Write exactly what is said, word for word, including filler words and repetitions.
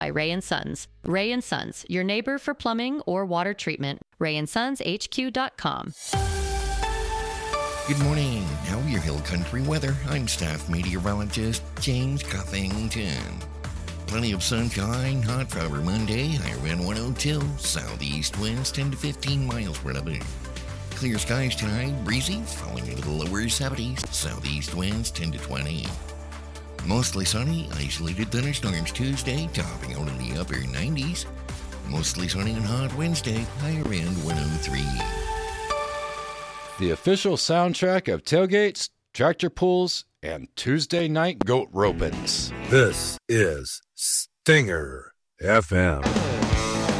by Ray and Sons. Ray and Sons, your neighbor for plumbing or water treatment. ray and sons h q dot com. Good morning. Now your Hill Country weather. I'm staff meteorologist James Cuffington. Plenty of sunshine, hot for our Monday, higher wind one oh two, southeast winds ten to fifteen miles per hour. Clear skies tonight, breezy, falling into the lower seventies, southeast winds ten to twenty. Mostly sunny, isolated thunderstorms Tuesday, topping out in the upper nineties. Mostly sunny and hot Wednesday, higher wind one oh three. The official soundtrack of tailgates, tractor pulls, and Tuesday night goat ropings. This is Stinger F M.